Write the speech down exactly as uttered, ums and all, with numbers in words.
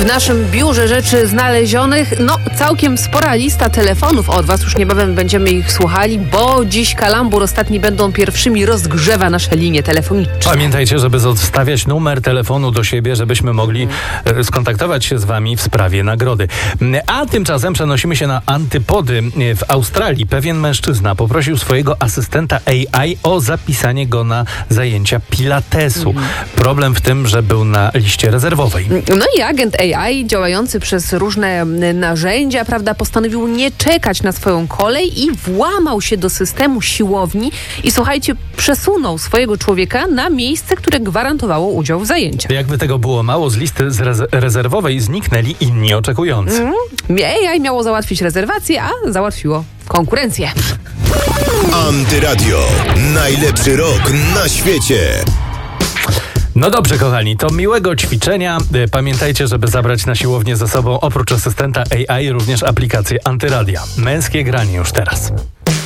W naszym biurze rzeczy znalezionych, no całkiem spora lista telefonów od was, już niebawem będziemy ich słuchali, bo dziś kalambur ostatni będą pierwszymi rozgrzewa nasze linie telefoniczne. Pamiętajcie, żeby zostawiać numer telefonu do siebie, żebyśmy mogli e, skontaktować się z wami w sprawie nagrody. A tymczasem przenosimy się na antypody. W Australii pewien mężczyzna poprosił swojego asystenta A I o zapisanie go na zajęcia pilatesu. Mm. Problem w tym, że był na liście rezerwowej. No i agent A I działający przez różne narzędzia, prawda, postanowił nie czekać na swoją kolej i włamał się do systemu siłowni i słuchajcie, przesunął swojego człowieka na miejsce, które gwarantowało udział w zajęciach. Jakby tego było mało, z listy z rez- rezerwowej zniknęli inni oczekujący. Mm. A I miało załatwić rezerwację, a załatwiło konkurencję. Antyradio. Najlepszy rok na świecie. No dobrze, kochani, to miłego ćwiczenia. Pamiętajcie, żeby zabrać na siłownię ze sobą oprócz asystenta A I również aplikację Antyradia. Męskie granie już teraz.